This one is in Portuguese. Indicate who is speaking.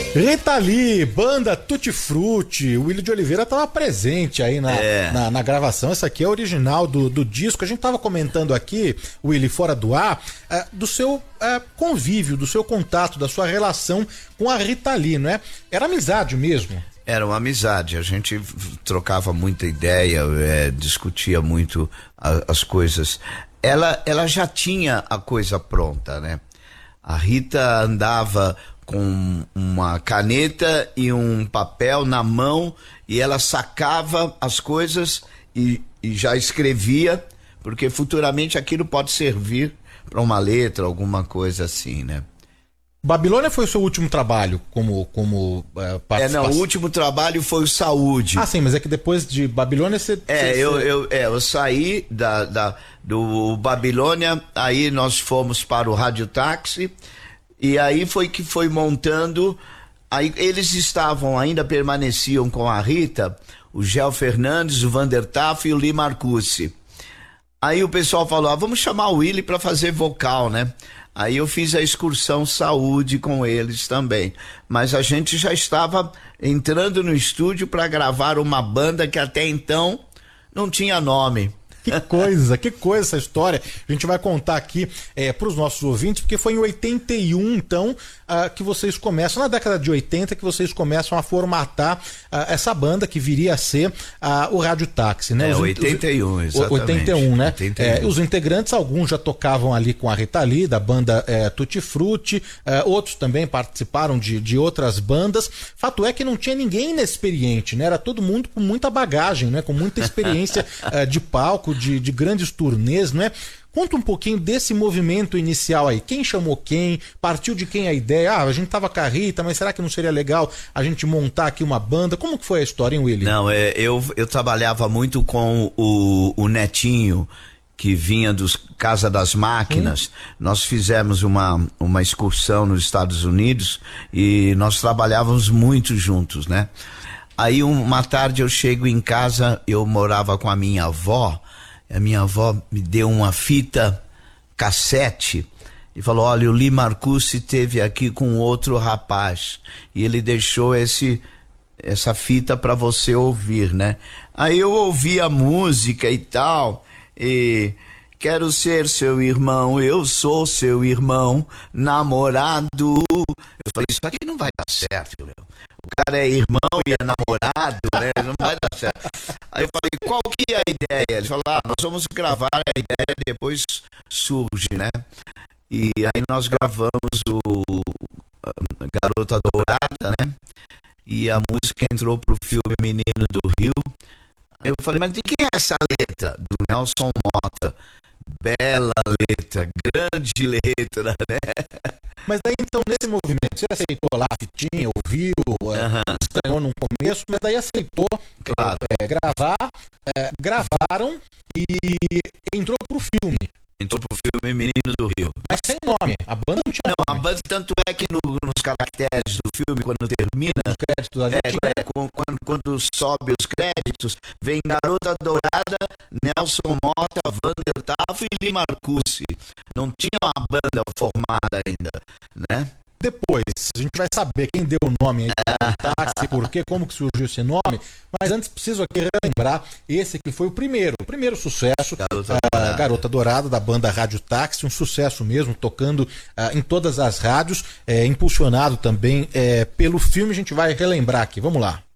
Speaker 1: Rita Lee, banda Tutti Frutti, o Willy de Oliveira estava presente aí na gravação. Essa aqui é a original do disco. A gente estava comentando aqui, Willy, fora do ar, do seu convívio, do seu contato, da sua relação com a Rita Lee, não é? Era amizade mesmo?
Speaker 2: Era uma amizade, a gente trocava muita ideia, discutia muito as coisas. Ela já tinha a coisa pronta, né? A Rita andava com uma caneta e um papel na mão e ela sacava as coisas e já escrevia, porque futuramente aquilo pode servir para uma letra, alguma coisa assim, né?
Speaker 1: Babilônia foi o seu último trabalho como participação?
Speaker 2: Não, o último trabalho foi o Saúde.
Speaker 1: Ah, sim, mas é que depois de Babilônia você...
Speaker 2: Eu saí do Babilônia, aí nós fomos para o Radiotáxi, e aí foi que foi montando, aí eles ainda permaneciam com a Rita, o Gel Fernandes, o Vander Tafo e o Lee Marcucci. Aí o pessoal falou, vamos chamar o Willy para fazer vocal, né? Aí eu fiz a excursão Saúde com eles também. Mas a gente já estava entrando no estúdio para gravar uma banda que até então não tinha nome.
Speaker 1: Que coisa essa história. A gente vai contar aqui para os nossos ouvintes, porque foi em 81, então, que vocês começam, na década de 80, que vocês começam a formatar essa banda que viria a ser o Radiotáxi, né?
Speaker 2: 81, exatamente.
Speaker 1: 81, né?
Speaker 2: 81.
Speaker 1: Os integrantes, alguns já tocavam ali com a Rita Lee, da banda Tutti Frutti, outros também participaram de outras bandas. Fato é que não tinha ninguém inexperiente, né? Era todo mundo com muita bagagem, né? Com muita experiência de palco, de grandes turnês, não é? Conta um pouquinho desse movimento inicial aí. Quem chamou quem? Partiu de quem a ideia? A gente tava com a Rita, mas será que não seria legal a gente montar aqui uma banda? Como que foi a história, hein, Willy?
Speaker 2: Não, eu trabalhava muito com o Netinho, que vinha dos Casa das Máquinas. Nós fizemos uma excursão nos Estados Unidos e nós trabalhávamos muito juntos, né? Aí uma tarde eu chego em casa, eu morava com a minha avó me deu uma fita cassete e falou, olha, o Lee Marcucci esteve aqui com outro rapaz e ele deixou essa fita para você ouvir, né? Aí eu ouvi a música e tal, e quero ser seu irmão, eu sou seu irmão, namorado. Eu falei, isso aqui não vai dar certo, meu. O cara é irmão e é namorado, né? Não vai dar certo. Aí eu falei, qual que é a ideia? Ele falou, nós vamos gravar, a ideia depois surge, né? E aí nós gravamos o Garota Dourada, né? E a música entrou pro filme Menino do Rio. Eu falei, mas de quem é essa letra? Do Nelson Mota. Bela letra, grande letra, né?
Speaker 1: Mas daí então, nesse movimento, você aceitou lá a fitinha, ouviu, estranhou no começo, mas daí aceitou
Speaker 2: claro.
Speaker 1: Gravar, gravaram e entrou pro filme.
Speaker 2: Entrou pro filme Menino do Rio.
Speaker 1: Mas sem nome, a banda não tinha nome.
Speaker 2: A banda, tanto é que nos caracteres do filme, quando termina,
Speaker 1: os créditos ali,
Speaker 2: quando sobe os créditos, vem Garota Dourada, Nelson Mota, Vander Tafo e Lee Marcucci. Não tinha uma banda formada ainda, né?
Speaker 1: Depois, a gente vai saber quem deu o nome aí do táxi, por quê, como que surgiu esse nome, mas antes preciso aqui relembrar esse que foi o primeiro sucesso, Garota Dourada, da banda Radiotáxi, um sucesso mesmo, tocando em todas as rádios, impulsionado também pelo filme. A gente vai relembrar aqui, vamos lá.